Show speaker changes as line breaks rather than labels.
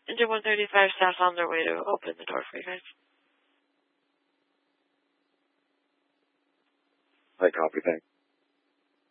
Engine 135, staff's on their way to open the door for you guys.
I copy, thanks.